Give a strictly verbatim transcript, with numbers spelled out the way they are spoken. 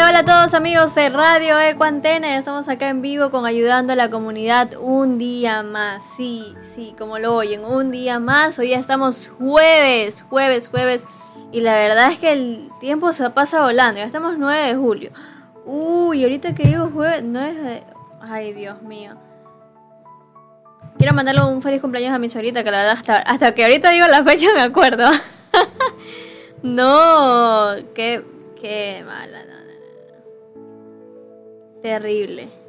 Hola, hola a todos amigos de Radio Eco Antena. Estamos acá en vivo con Ayudando a la Comunidad un día más. Sí, sí, como lo oyen, un día más. Hoy ya estamos jueves, jueves, jueves. Y la verdad es que el tiempo se pasa volando. Ya estamos nueve de julio. Uy, ahorita que digo jueves, nueve de... Ay, Dios mío. Quiero mandarle un feliz cumpleaños a mi suegrita, que la verdad hasta, hasta que ahorita digo la fecha me acuerdo. No, qué, qué mala, no, no, no. Terrible.